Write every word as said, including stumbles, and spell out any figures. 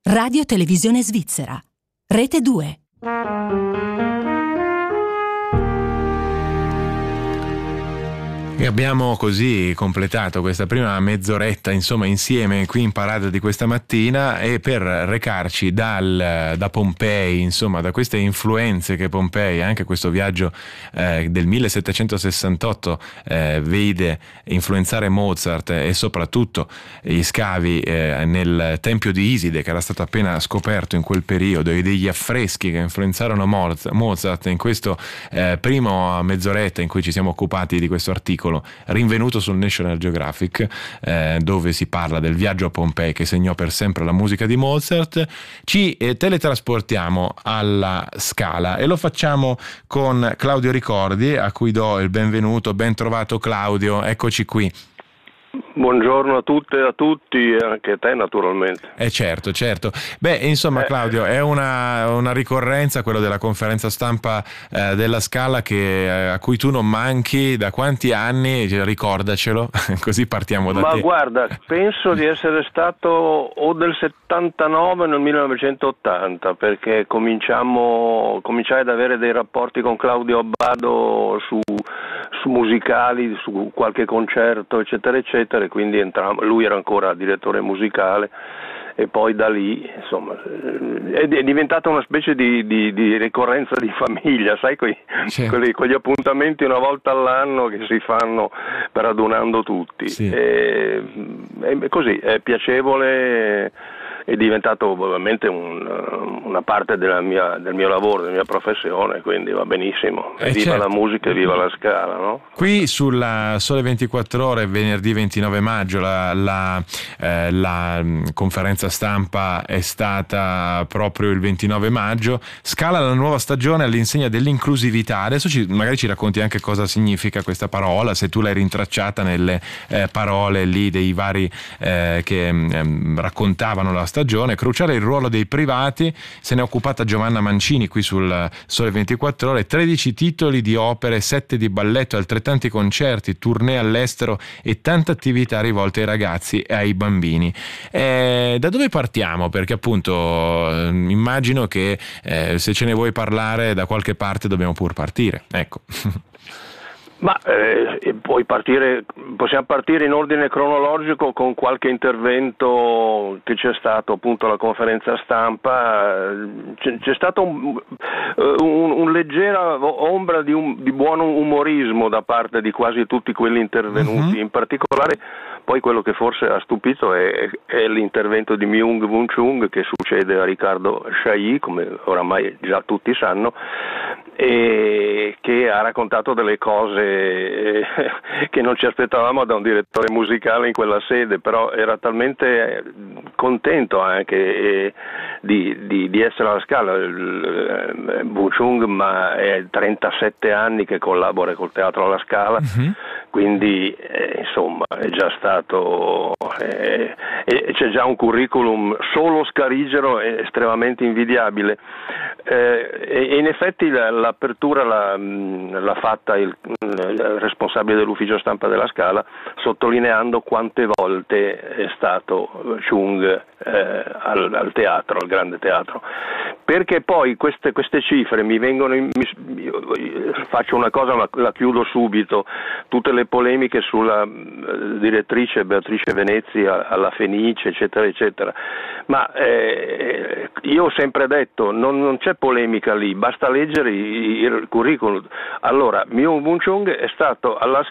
Radio Televisione Svizzera. Rete due. E abbiamo così completato questa prima mezz'oretta, insomma, insieme qui in parata di questa mattina, e per recarci dal, da Pompei, insomma, da queste influenze che Pompei, anche questo viaggio eh, del millesettecentosessantotto eh, vede influenzare Mozart, e soprattutto gli scavi eh, nel Tempio di Iside, che era stato appena scoperto in quel periodo, e degli affreschi che influenzarono Mozart in questo eh, primo mezz'oretta in cui ci siamo occupati di questo articolo rinvenuto sul National Geographic, eh, dove si parla del viaggio a Pompei che segnò per sempre la musica di Mozart. Ci eh, teletrasportiamo alla Scala e lo facciamo con Claudio Ricordi, a cui do il benvenuto. Ben trovato Claudio, eccoci qui. Buongiorno a tutte e a tutti, e anche a te naturalmente. Eh certo, certo. Beh, insomma, eh. Claudio, è una, una ricorrenza quello della conferenza stampa eh, della Scala, che, eh, a cui tu non manchi da quanti anni? Ricordacelo, così partiamo da Ma te. Ma guarda, penso di essere stato o del settantanove o nel millenovecentottanta, perché cominciamo, cominciai ad avere dei rapporti con Claudio Abbado su, su musicali, su qualche concerto, eccetera, eccetera. Quindi entrambi, lui era ancora direttore musicale, e poi da lì, insomma, è diventata una specie di, di, di ricorrenza di famiglia, sai, quei, certo. quelli, quegli appuntamenti una volta all'anno che si fanno per adunando tutti. Sì. E, è così, è piacevole, è diventato ovviamente un, una parte della mia, del mio lavoro, della mia professione, quindi va benissimo. Eh viva certo. la musica e viva la Scala, no? Qui sulla Sole ventiquattro Ore, venerdì ventinove maggio, la, la, eh, la conferenza stampa è stata proprio il ventinove maggio. Scala, la nuova stagione all'insegna dell'inclusività. Adesso ci, magari ci racconti anche cosa significa questa parola, se tu l'hai rintracciata nelle eh, parole lì dei vari eh, che eh, raccontavano la stagione. Cruciale il ruolo dei privati, se ne è occupata Giovanna Mancini qui sul Sole ventiquattro Ore. tredici titoli di opere, sette di balletto, altrettanti concerti, tournée all'estero e tante attività rivolte ai ragazzi e ai bambini. Eh, da dove partiamo? Perché appunto eh, immagino che eh, se ce ne vuoi parlare da qualche parte dobbiamo pur partire, ecco. Ma eh, puoi partire, possiamo partire in ordine cronologico con qualche intervento che c'è stato appunto alla conferenza stampa. C'è, c'è stato un, un, un leggera ombra di, un, di buon umorismo da parte di quasi tutti quelli intervenuti, uh-huh. In particolare poi quello che forse ha stupito è, è l'intervento di Myung-Whun Chung, che succede a Riccardo Chailly, come oramai già tutti sanno, e che ha raccontato delle cose che non ci aspettavamo da un direttore musicale in quella sede, però era talmente contento anche di, di, di essere alla Scala. Whun Chung ma è trentasette anni che collabora col Teatro alla Scala, uh-huh. Quindi eh, insomma è già stato eh, e c'è già un curriculum solo scarigero e estremamente invidiabile. Eh, e in effetti la, l'apertura l'ha, l'ha fatta il, il responsabile dell'ufficio stampa della Scala, sottolineando quante volte è stato Chung eh, al, al teatro, al grande teatro. Perché poi queste, queste cifre mi vengono in, mi, faccio una cosa ma la chiudo subito, tutte le polemiche sulla direttrice Beatrice Venezzi alla Fenice, eccetera eccetera, ma eh, io ho sempre detto non, non c'è polemica lì, basta leggere il curriculum. Allora, Myung-Whun Chung è stato alla